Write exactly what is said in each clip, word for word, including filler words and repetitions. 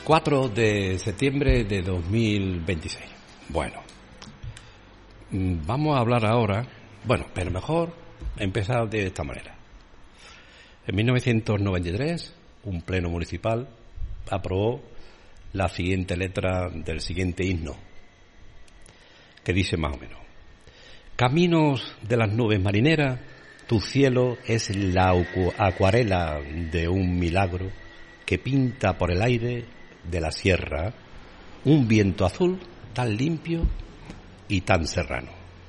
cuatro de septiembre de dos mil veintiséis. Bueno, vamos a hablar ahora, bueno, pero mejor empezar de esta manera. En mil novecientos noventa y tres, un pleno municipal aprobó la siguiente letra del siguiente himno, que dice más o menos: caminos de las nubes marineras, tu cielo es la acuarela de un milagro que pinta por el aire de la sierra un viento azul tan limpio y tan serrano.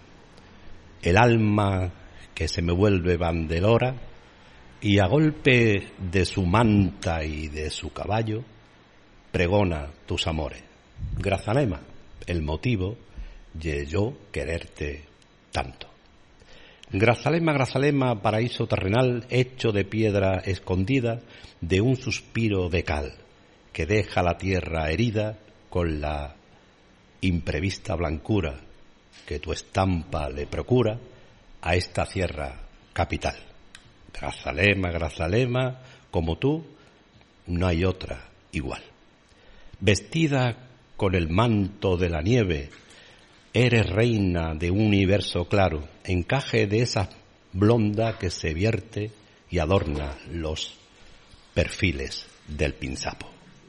El alma que se me vuelve bandelora y a golpe de su manta y de su caballo pregona tus amores. Grazalema, el motivo de yo quererte tanto. Grazalema, Grazalema, paraíso terrenal hecho de piedra escondida de un suspiro de cal que deja la tierra herida con la imprevista blancura que tu estampa le procura a esta tierra capital. Grazalema, Grazalema, como tú no hay otra igual. Vestida con el manto de la nieve, eres reina de un universo claro, encaje de esa blonda que se vierte y adorna los perfiles del Pinzapo.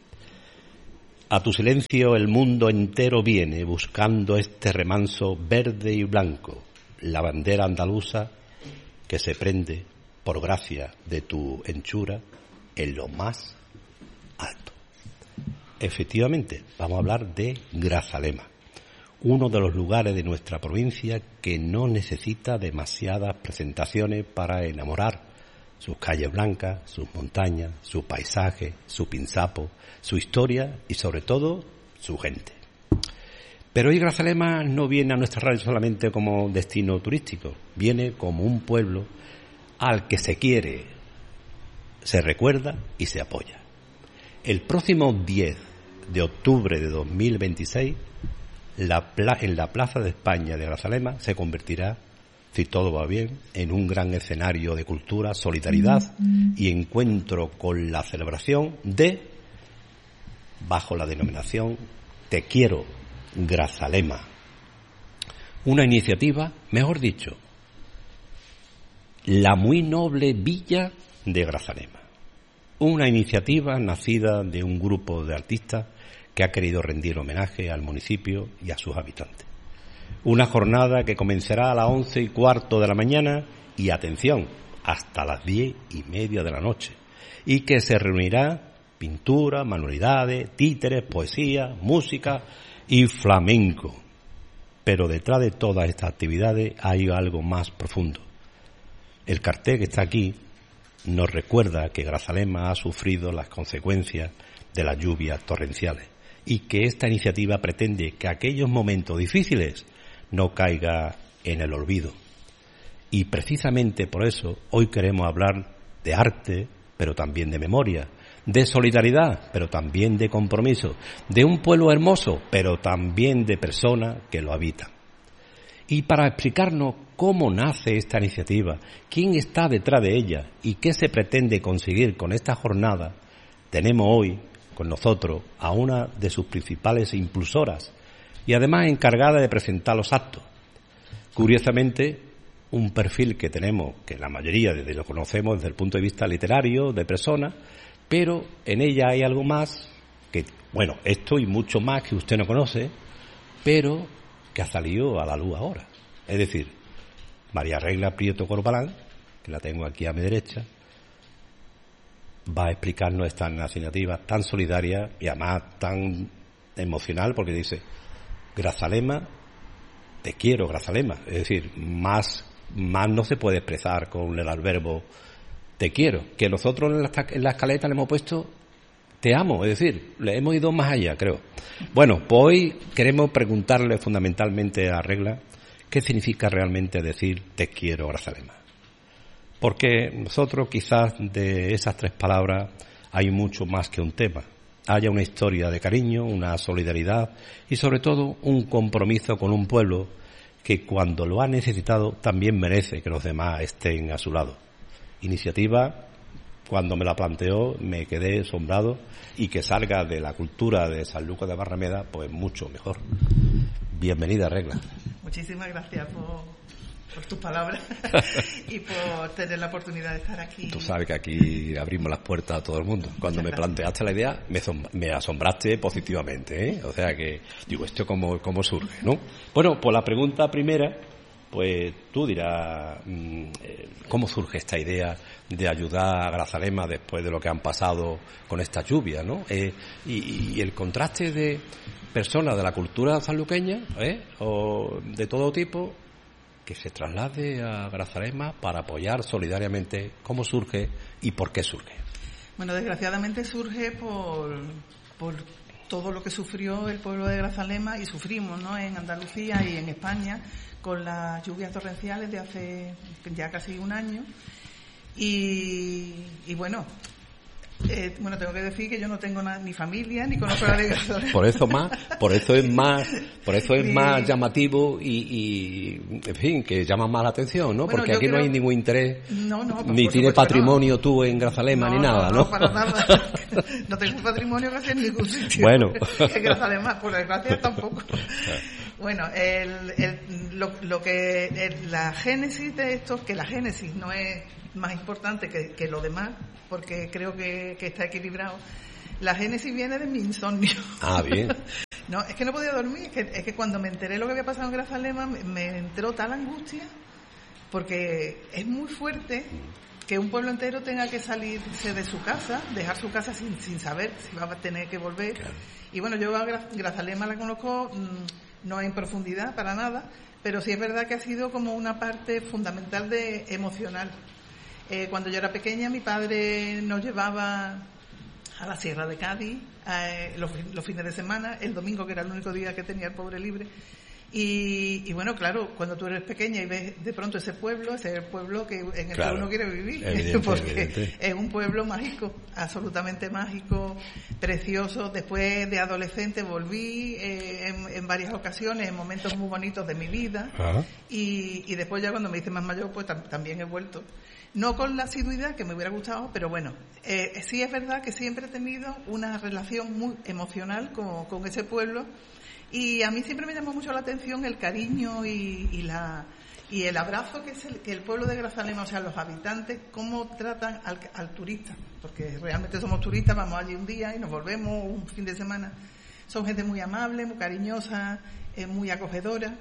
A tu silencio el mundo entero viene buscando este remanso verde y blanco, la bandera andaluza que se prende por gracia de tu hechura en lo más alto. Efectivamente, vamos a hablar de Grazalema, uno de los lugares de nuestra provincia que no necesita demasiadas presentaciones para enamorar. Sus calles blancas, sus montañas, su paisaje, su Pinzapo, su historia y sobre todo su gente. Pero hoy Grazalema no viene a nuestra radio solamente como destino turístico, viene como un pueblo al que se quiere, se recuerda y se apoya. El próximo diez de octubre de dos mil veintiséis, la pla- en la Plaza de España de Grazalema se convertirá, si todo va bien, en un gran escenario de cultura, solidaridad y encuentro con la celebración de, bajo la denominación Te quiero, Grazalema. Una iniciativa, mejor dicho, la muy noble Villa de Grazalema. Una iniciativa nacida de un grupo de artistas que ha querido rendir homenaje al municipio y a sus habitantes. Una jornada que comenzará a las once y cuarto de la mañana y, atención, hasta las diez y media de la noche, y que se reunirá pintura, manualidades, títeres, poesía, música y flamenco. Pero detrás de todas estas actividades hay algo más profundo. El cartel que está aquí nos recuerda que Grazalema ha sufrido las consecuencias de las lluvias torrenciales y que esta iniciativa pretende que aquellos momentos difíciles no caiga en el olvido. Y precisamente por eso hoy queremos hablar de arte, pero también de memoria, de solidaridad, pero también de compromiso, de un pueblo hermoso, pero también de personas que lo habitan. Y para explicarnos cómo nace esta iniciativa, quién está detrás de ella y qué se pretende conseguir con esta jornada, tenemos hoy con nosotros a una de sus principales impulsoras y además encargada de presentar los actos. Curiosamente, un perfil que tenemos, que la mayoría de lo conocemos desde el punto de vista literario, de persona, pero en ella hay algo más, que bueno, esto y mucho más que usted no conoce, pero que ha salido a la luz ahora. Es decir, María Regla Prieto Corbalán, que la tengo aquí a mi derecha, va a explicarnos esta iniciativa tan solidaria y además tan emocional, porque dice: Grazalema, te quiero, Grazalema. Es decir, más, más no se puede expresar con el adverbio te quiero, que nosotros en la, en la escaleta le hemos puesto te amo, es decir, le hemos ido más allá, creo. Bueno, pues hoy queremos preguntarle fundamentalmente a Regla qué significa realmente decir te quiero, Grazalema. Porque nosotros quizás de esas tres palabras hay mucho más que un tema. Haya una historia de cariño, una solidaridad y sobre todo un compromiso con un pueblo que cuando lo ha necesitado también merece que los demás estén a su lado. Iniciativa cuando me la planteó me quedé asombrado, y que salga de la cultura de Sanlúcar de Barrameda, pues mucho mejor. Bienvenida, Regla. Muchísimas gracias por, por tus palabras y por tener la oportunidad de estar aquí. Tú sabes que aquí abrimos las puertas a todo el mundo. Cuando Muchas me gracias. planteaste la idea, me, me asombraste positivamente, ¿eh? O sea que, digo, ¿esto cómo, cómo surge, no? Bueno, pues la pregunta primera, pues tú dirás, ¿cómo surge esta idea de ayudar a Grazalema después de lo que han pasado con esta lluvia, ¿no? Eh, y, y el contraste de personas de la cultura sanluqueña, ¿eh? O de todo tipo, que se traslade a Grazalema para apoyar solidariamente. ¿Cómo surge y por qué surge? Bueno, desgraciadamente surge por, por todo lo que sufrió el pueblo de Grazalema, y sufrimos, ¿no?, en Andalucía y en España con las lluvias torrenciales de hace ya casi un año. Y, y bueno, eh, bueno, tengo que decir que yo no tengo na, ni familia ni conozco a nadie de Grazalema. Por eso más, por eso es más, por eso es más llamativo y, y, en fin, que llama más la atención, ¿no? Bueno, porque aquí creo... no hay ningún interés, no, no, ni tiene patrimonio no. tú en Grazalema no, ni nada, ¿no? No, para nada. No tengo patrimonio casi en ningún sitio. Bueno. En Grazalema, por desgracia, tampoco. Bueno, el, el, lo, lo que el, la génesis de esto, que la génesis no es más importante que, que lo demás, porque creo que, que está equilibrado. La génesis viene de mi insomnio. Ah, bien. No, es que no podía dormir, es que, es que cuando me enteré lo que había pasado en Grazalema me, me entró tal angustia, porque es muy fuerte que un pueblo entero tenga que salirse de su casa, dejar su casa sin, sin saber si va a tener que volver. Claro. Y bueno, yo a Grazalema la conozco mmm, no en profundidad para nada, pero sí es verdad que ha sido como una parte fundamental de emocional. Eh, cuando yo era pequeña, mi padre nos llevaba a la Sierra de Cádiz eh, los, los fines de semana, el domingo, que era el único día que tenía el pobre libre. Y, y bueno, claro, cuando tú eres pequeña y ves de pronto ese pueblo, ese es el pueblo que en el claro, que uno quiere vivir, evidente, porque evidente. Es un pueblo mágico, absolutamente mágico, precioso. Después de adolescente volví eh, en, en varias ocasiones, en momentos muy bonitos de mi vida, y, y después ya cuando me hice más mayor, pues tam, también he vuelto. No con la asiduidad que me hubiera gustado, pero bueno, eh, sí es verdad que siempre he tenido una relación muy emocional con, con ese pueblo. Y a mí siempre me llamó mucho la atención el cariño y, y la y el abrazo que es el, que el pueblo de Grazalema, o sea, los habitantes, cómo tratan al, al turista, porque realmente somos turistas, vamos allí un día y nos volvemos un fin de semana. Son gente muy amable, muy cariñosa, eh, muy acogedora.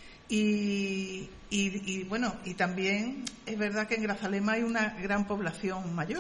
Y, y, y bueno, y también es verdad que en Grazalema hay una gran población mayor.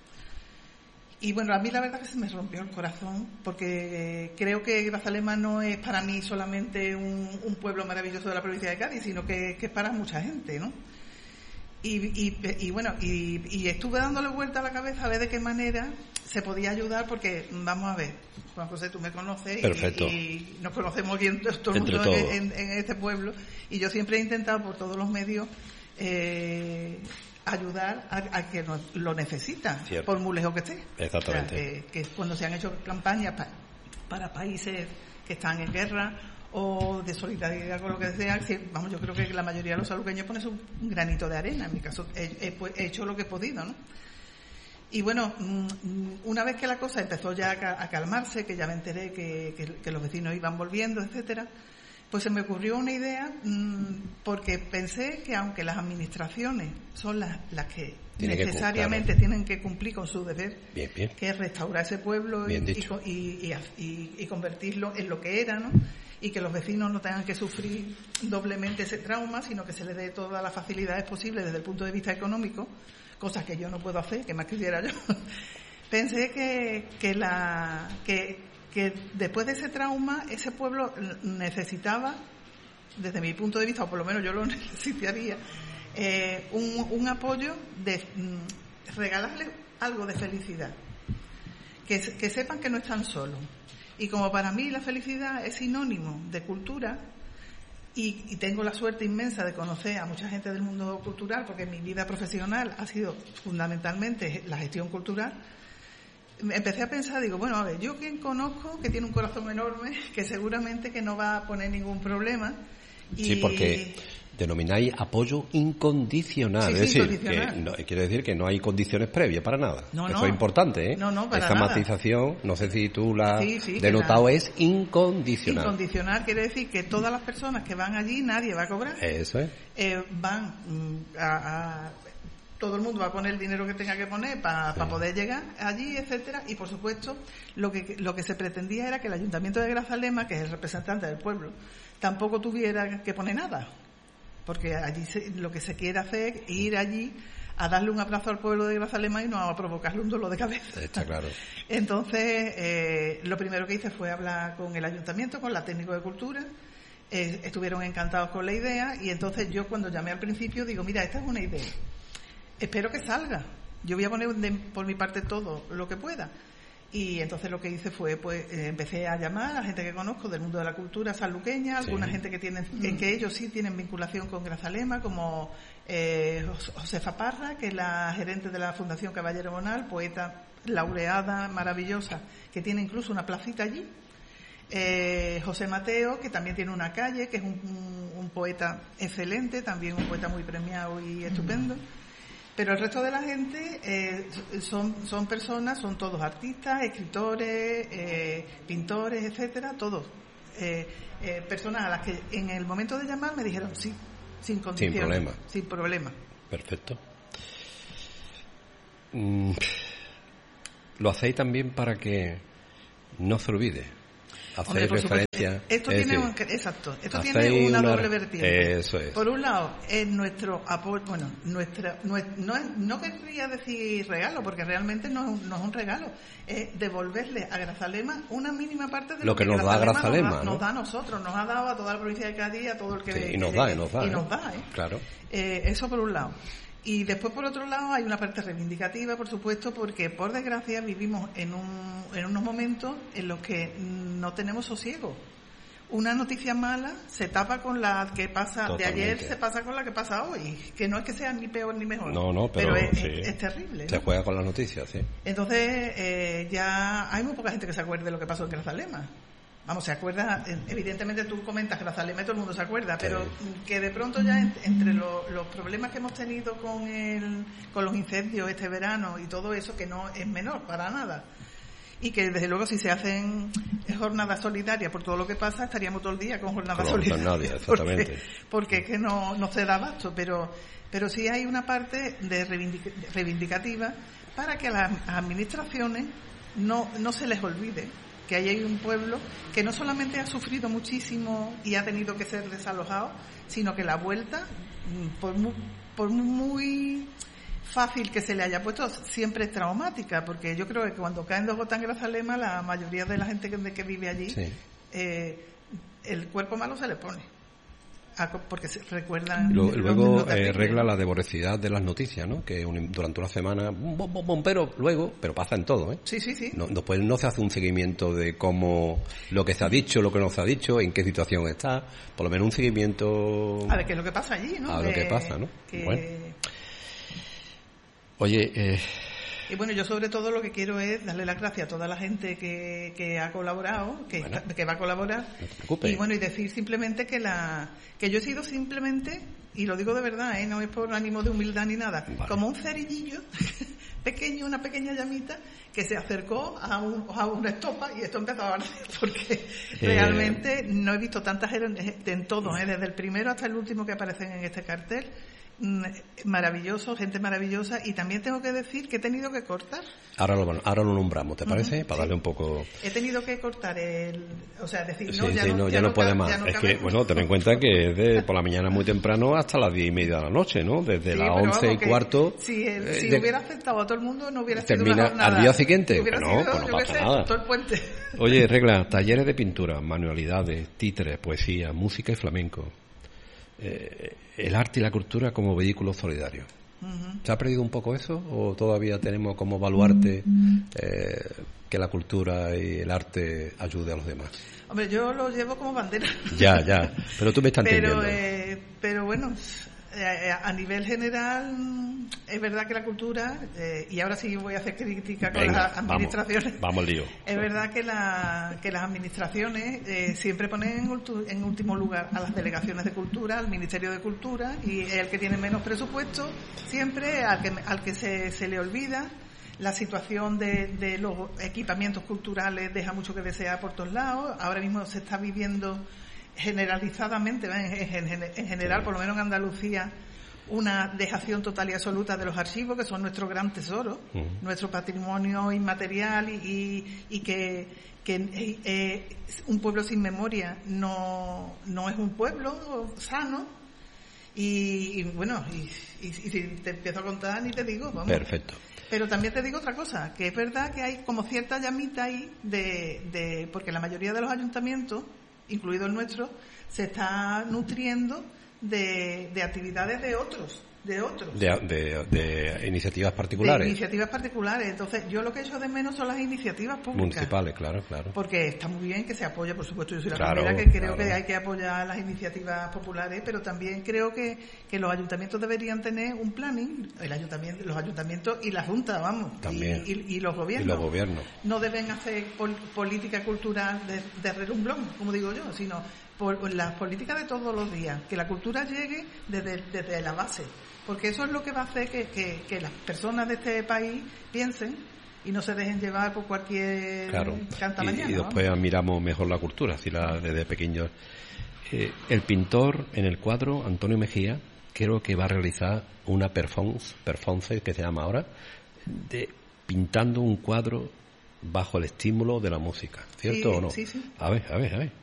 Y bueno, a mí la verdad que se me rompió el corazón, porque creo que Grazalema no es para mí solamente un, un pueblo maravilloso de la provincia de Cádiz, sino que, que es para mucha gente, ¿no? Y, y, y bueno, y, y estuve dándole vuelta a la cabeza a ver de qué manera se podía ayudar, porque vamos a ver, Juan José, tú me conoces y, y nos conocemos bien todo el mundo en, en este pueblo, y yo siempre he intentado por todos los medios eh, ayudar a, a que no, lo necesita, Cierto. Por muy lejos que esté. Exactamente. O sea, que, que cuando se han hecho campañas pa, para países que están en guerra o de solidaridad con lo que sea, vamos, yo creo que la mayoría de los sanluqueños ponen un granito de arena. En mi caso he, he, he hecho lo que he podido, ¿no? Y bueno, una vez que la cosa empezó ya a calmarse, que ya me enteré que, que, que los vecinos iban volviendo, etcétera, pues se me ocurrió una idea, mmm, porque pensé que aunque las administraciones son las, las que Tiene necesariamente que, claro. tienen que cumplir con su deber, bien, bien. que es restaurar ese pueblo y, y, y, y, y convertirlo en lo que era, ¿no? Y que los vecinos no tengan que sufrir doblemente ese trauma, sino que se les dé todas las facilidades posibles desde el punto de vista económico, cosas que yo no puedo hacer, que más quisiera yo. Pensé que, que la... que que después de ese trauma, ese pueblo necesitaba, desde mi punto de vista, o por lo menos yo lo necesitaría, eh, un, un apoyo de mm, regalarle algo de felicidad, que, que sepan que no están solos. Y como para mí la felicidad es sinónimo de cultura, y, y tengo la suerte inmensa de conocer a mucha gente del mundo cultural, porque mi vida profesional ha sido fundamentalmente la gestión cultural, empecé a pensar, digo, bueno, a ver, yo quien conozco que tiene un corazón enorme, que seguramente que no va a poner ningún problema. Y... Sí, porque denomináis apoyo incondicional. Sí, es sí, decir, que no, quiere decir que no hay condiciones previas para nada. No, Eso no. es importante, ¿eh? No, no, para Esta nada. matización, no sé si tú la has Sí, sí, denotado, la... es incondicional. Incondicional quiere decir que todas las personas que van allí, nadie va a cobrar. Eso es. Eh, van mm, a, a... Todo el mundo va a poner el dinero que tenga que poner para sí. pa poder llegar allí, etcétera. Y, por supuesto, lo que, lo que se pretendía era que el Ayuntamiento de Grazalema, que es el representante del pueblo, tampoco tuviera que poner nada. Porque allí se, lo que se quiere hacer es ir allí a darle un abrazo al pueblo de Grazalema y no a provocarle un dolor de cabeza. Está claro. Entonces, eh, lo primero que hice fue hablar con el ayuntamiento, con la técnico de cultura. Eh, estuvieron encantados con la idea y entonces yo cuando llamé al principio digo, mira, esta es una idea. Espero que salga. Yo voy a poner de, por mi parte todo lo que pueda. Y entonces lo que hice fue, pues, eh, empecé a llamar a gente que conozco del mundo de la cultura sanluqueña, sí. alguna gente que tienen, mm. que ellos sí tienen vinculación con Grazalema, como eh, Josefa Parra, que es la gerente de la Fundación Caballero Bonal, poeta laureada, maravillosa, que tiene incluso una placita allí. Eh, José Mateo, que también tiene una calle, que es un, un, un poeta excelente, también un poeta muy premiado y estupendo. Mm. Pero el resto de la gente eh, son, son personas, son todos artistas, escritores, eh, pintores, etcétera, todos. Eh, eh, personas a las que en el momento de llamar me dijeron sí, sin condiciones. Sin problema. Sin problema. Perfecto. Mm, lo hacéis también para que no se olvide. Hacéis referencia. Esto es tiene decir, un, exacto. Esto tiene una, una doble vertiente. Eso es. Por un lado, es nuestro apoyo, bueno, nuestra, no, no, no querría decir regalo, porque realmente no es un, no es un regalo, es devolverle a Grazalema una mínima parte de lo, lo que, que nos Grazalema da Grazalema, nos da, ¿no? nos da a nosotros, nos ha dado a toda la provincia de Cádiz, a todo el que, sí, que y nos que da, llegue, y nos da, y ¿eh? nos da, ¿eh? Claro. Eh, eso por un lado. Y después, por otro lado, hay una parte reivindicativa, por supuesto, porque, por desgracia, vivimos en, un, en unos momentos en los que no tenemos sosiego. Una noticia mala se tapa con la que pasa Totalmente. de ayer, se pasa con la que pasa hoy. Que no es que sea ni peor ni mejor. No, no, pero, pero es, sí. es, es terrible. Se ¿no? juega con las noticias, sí. Entonces, eh, ya hay muy poca gente que se acuerde de lo que pasó en Grazalema. Vamos, se acuerda, evidentemente tú comentas Grazalema y todo el mundo se acuerda, pero sí. que de pronto ya entre lo, los problemas que hemos tenido con el, con los incendios este verano y todo eso, que no es menor para nada, y que desde luego si se hacen jornadas solidarias por todo lo que pasa, estaríamos todo el día con jornadas con solidarias, exactamente. porque, porque es que no, no se da abasto, pero, pero sí hay una parte de reivindic- reivindicativa para que a las administraciones no, no se les olvide que ahí hay un pueblo que no solamente ha sufrido muchísimo y ha tenido que ser desalojado, sino que la vuelta, por muy, por muy fácil que se le haya puesto, siempre es traumática, porque yo creo que cuando caen dos gotas en Grazalema, la mayoría de la gente que, que vive allí, sí. eh, el cuerpo malo se le pone. Porque se recuerdan. Luego, luego eh, regla la devoracidad de las noticias, ¿no? Que un, durante una semana, bom, bom, bom, pero luego, pero pasa en todo, ¿eh? Sí, sí, sí. No, después no se hace un seguimiento de cómo, lo que se ha dicho, lo que no se ha dicho, en qué situación está, por lo menos un seguimiento. A ver qué es lo que pasa allí, ¿no? A que, lo que pasa, ¿no? Que... Bueno. Oye, eh. Y bueno, yo sobre todo lo que quiero es darle las gracias a toda la gente que, que ha colaborado, que, bueno, está, que va a colaborar. No te preocupes. Y bueno, y decir simplemente que la que yo he sido simplemente, y lo digo de verdad, ¿eh? No es por ánimo de humildad ni nada, vale. Como un cerillillo pequeño, una pequeña llamita que se acercó a, un, a una estopa y esto empezó a arder, porque eh... realmente no he visto tantas en todos, ¿eh? Desde el primero hasta el último que aparecen en este cartel. Maravilloso, gente maravillosa, y también tengo que decir que he tenido que cortar. Ahora lo, ahora lo nombramos, ¿te parece? Uh-huh, Para sí. darle un poco. He tenido que cortar el, o sea, decir, sí, no, ya sí, no, no, ya ya no no puede cabe, más. No es cabe. que, bueno, ten en cuenta que es de por la mañana muy temprano hasta las diez y media de la noche, ¿no? Desde sí, las once y cuarto. Si, el, eh, si de, hubiera aceptado a todo el mundo, no hubiera termina sido una jornada. al día siguiente. Hubiera No, sido, pues no pasa sé, nada. Todo el puente. Oye, Regla, talleres de pintura, manualidades, títeres, poesía, música y flamenco. Eh, el arte y la cultura como vehículo solidario. Uh-huh. ¿Se ha perdido un poco eso o todavía tenemos como baluarte eh, que la cultura y el arte ayude a los demás? Hombre, yo lo llevo como bandera. Ya, ya, pero tú me estás pero, entendiendo. Eh, pero bueno, eh, a nivel general, es verdad que la cultura, eh, y ahora sí voy a hacer crítica con Venga, las administraciones. Vamos, vamos al lío. Es verdad que, la, que las administraciones eh, siempre ponen en, ultu, en último lugar a las delegaciones de cultura, al Ministerio de Cultura, y el que tiene menos presupuesto, siempre al que, al que se, se le olvida. La situación de, de los equipamientos culturales deja mucho que desear por todos lados. Ahora mismo se está viviendo generalizadamente, en, en, en general, sí. Por lo menos en Andalucía, una dejación total y absoluta de los archivos, que son nuestro gran tesoro, uh-huh. nuestro patrimonio inmaterial, y, y, y que, que eh, un pueblo sin memoria no, no es un pueblo sano. Y, y bueno, y, y, y si te empiezo a contar, ni te digo, vamos. Perfecto. Pero también te digo otra cosa, que es verdad que hay como cierta llamita ahí de, de porque la mayoría de los ayuntamientos, incluido el nuestro, se está nutriendo de, de actividades de otros, de otros. De, de, de iniciativas particulares. De iniciativas particulares. Entonces, yo lo que echo de menos son las iniciativas públicas. Municipales, claro, claro. Porque está muy bien que se apoye, por supuesto, yo soy la claro, primera que creo claro. que hay que apoyar las iniciativas populares, pero también creo que, que los ayuntamientos deberían tener un planning, el ayuntamiento, los ayuntamientos y la Junta, vamos, también. Y, y, y los gobiernos. Y los gobiernos. No deben hacer pol- política cultural de, de relumbrón, como digo yo, sino por las políticas de todos los días, que la cultura llegue desde, desde la base. Porque eso es lo que va a hacer que, que, que las personas de este país piensen y no se dejen llevar por cualquier claro. canta y, mañana. Y después ¿no? Admiramos mejor la cultura, así la desde pequeños. Eh, el pintor en el cuadro, Antonio Mejía, creo que va a realizar una performance, performance que se llama ahora, de pintando un cuadro bajo el estímulo de la música, ¿cierto sí, o no? Sí, sí. A ver, a ver, a ver.